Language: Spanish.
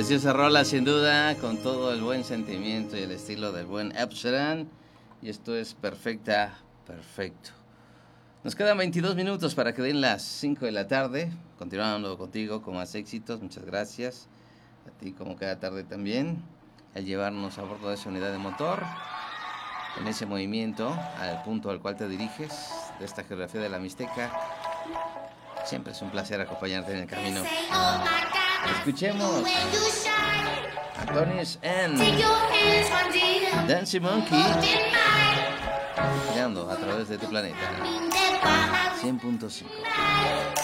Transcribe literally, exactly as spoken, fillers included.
Preciosa rola, sin duda, con todo el buen sentimiento y el estilo del buen Ed Sheeran. Y esto es Perfecta, perfecto. Nos quedan veintidós minutos para que den las cinco de la tarde. Continuando contigo con más éxitos. Muchas gracias. A ti como cada tarde también. Al llevarnos a bordo de esa unidad de motor. En ese movimiento al punto al cual te diriges. De esta geografía de la Mixteca. Siempre es un placer acompañarte en el camino. Escuchemos a Tony's End, Dancing Monkey, girando a través de tu planeta cien punto cinco.